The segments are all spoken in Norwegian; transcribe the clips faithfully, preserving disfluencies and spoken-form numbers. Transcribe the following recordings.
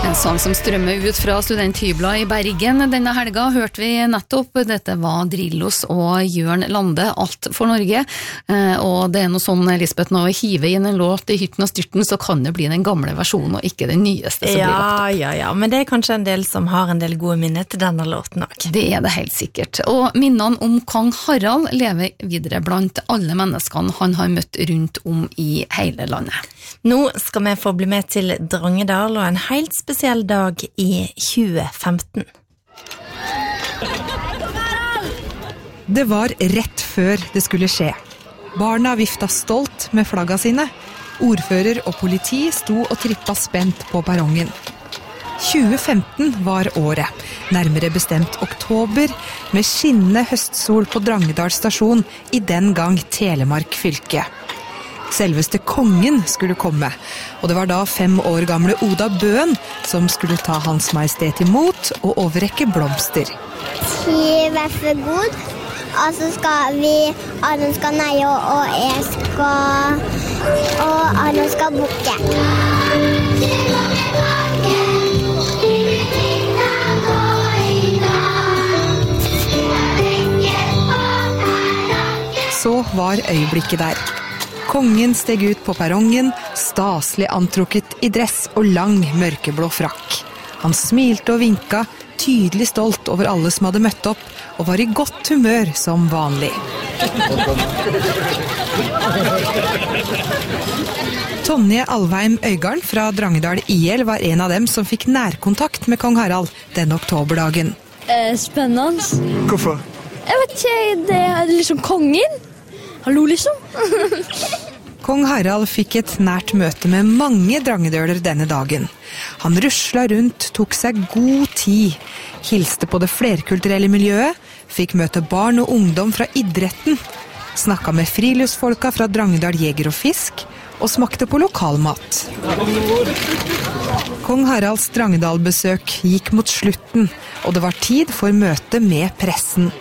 En sang som strømmer ut fra studenthybler i Bergen denne helga hørte vi nettopp. Dette var Drillos og Jørn Lande, Alt for Norge. Og det er noe sånn, Lisbeth, når vi hiver inn en låt i hytten og styrten, så kan det bli den gamle versjonen og ikke den nyeste som ja, blir lagt opp. Ja, ja, men det er kanskje en del som har en del gode minner til denne låten også. Det er det helt sikkert. Og minnene om Kong Harald lever videre blant alle menneskene han har møtt rundt om i hele landet. Nå skal vi få bli med til Drangedal og en helt spesiell dag i tjue femten. Det var rett før det skulle skje. Barna vifta stolt med flagga sine. Ordfører og politi sto og trippa spent på perrongen. tjue femten var året, nærmere bestemt oktober, med skinnende høstsol på Drangedal stasjon i den gang Telemark fylke. Selveste kongen skulle komme, og det var da fem år gamle Oda Bøen som skulle ta hans majestet imot og overrekke blomster. Si vær så god, og så skal vi, Arne skal neie, og, og jeg skal, og Arne skal bukke. Så var øyeblikket der. Kongen steg ut på perrongen, staselig antrukket i dress og lang mørkeblå frakk. Han smilte og vinka, tydelig stolt over alle som hadde møtt opp, og var i godt humør som vanlig. Tonje Alvheim Øygarden fra Drangedal I L var en av dem som fikk nærkontakt med kong Harald den oktoberdagen. Eh, spennende. Hvorfor? Jeg vet ikke, det er liksom kongen. Hallo, liksom. Kong Harald fikk et nært møte med mange drangedøler denne dagen. Han rusla rundt, tok seg god tid, hilste på det flerkulturelle miljøet, fikk møte barn og ungdom fra idretten, snakka med friluftsfolka fra Drangedal Jeger og Fisk, og smakte på lokalmat. Kong Haralds Drangedal-besøk gikk mot slutten, og det var tid for møte med pressen.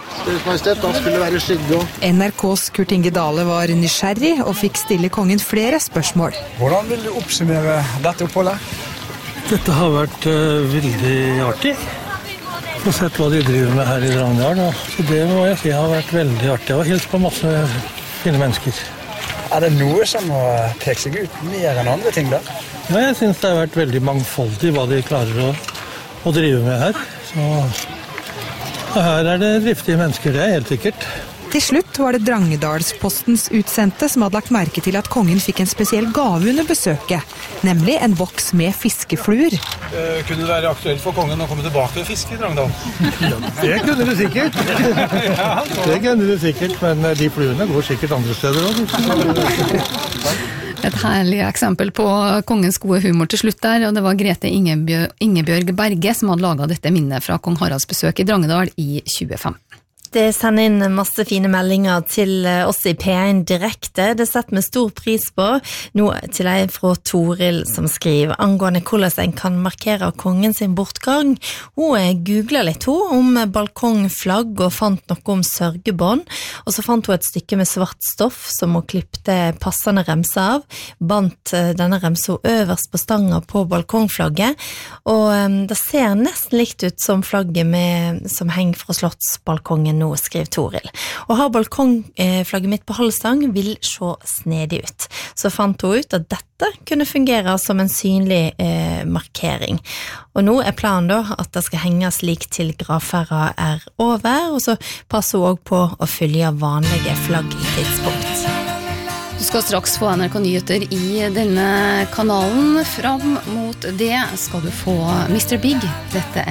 N R K's Kurt Inge Dale var nysgjerrig og fikk stille kongen flere spørsmål. Hvordan vil du oppsummere dette oppholdet? Dette har vært uh, veldig artig. Få sett hva de driver med her i Drangedal. Så det må jeg si har vært veldig artig. Og hilst på masse fine mennesker. Er det noe som har pekt seg ut mer enn andre ting da? Ja, jeg synes det har vært veldig mangfoldig hva de klarer å, å drive med her. Så her er det driftige mennesker, det er helt sikkert. Til slutt var det Drangedalspostens utsendte som hadde lagt merke til at kongen fikk en spesiell gave under besøket, nemlig en boks med fiskefluer. Uh, kunne det være aktuelt for kongen å komme tilbake og fiske i Drangedal? Ja, det kunne det sikkert. Det kunne det sikkert, men de fluene går sikkert andre steder også. Et herlig eksempel på kongens gode humor til slutt der, og det var Grete Ingebjørg, Ingebjørg Berge som hadde laget dette minnet fra kong Haralds besøk i Drangedal i tjue femten. Det sender inn masse fine meldinger til oss i P en direkte. Det setter vi stor pris på. Nå til deg fra Toril som skriver angående hvordan en kan markere kongen sin bortgang. Hun googlet litt hun, om balkongflagg og fant noe om sørgebånd. Og så fant hun et stykke med svart stoff som hun klippte passende remse av. Bandt denne remsa øverst på stanga på balkongflagget. Og um, det ser nesten likt ut som flagget med, som henger fra slottsbalkongen nå, skriver Toril. Å ha balkongflagget mitt på halvstang vil se snedig ut. Så fant hun ut at dette kunne fungere som en synlig eh, markering. Og nå er planen da at det skal henges slik til gravferda er over, og så passer hun også på å følge vanlige flaggtidspunkt. Du skal straks få N R K Nyheter i denne kanalen. Fram mot det skal du få mister Big. Dette er